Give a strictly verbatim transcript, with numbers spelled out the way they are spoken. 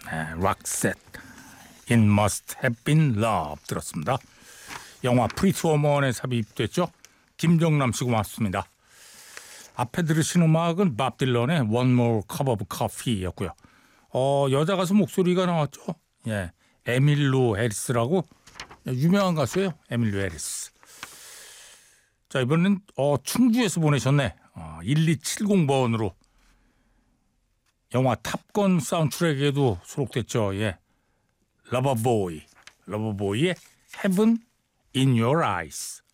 네, 락셋 It Must Have Been Love 들었습니다. 영화 프리티 워먼에 삽입됐죠. 김정남 씨 고맙습니다. 앞에 들으신 음악은 밥 딜런의 One More Cup of Coffee였고요. 어, 여자 가수 목소리가 나왔죠. 예, 에밀루 해리스라고 유명한 가수예요. 에밀루 해리스. 자, 이번엔 어, 충주에서 보내셨네. 어, 일이칠공 번으로 영화 탑건 사운드트랙에도 수록됐죠. 예, 러버보이, 러버보이의 Heaven in Your Eyes.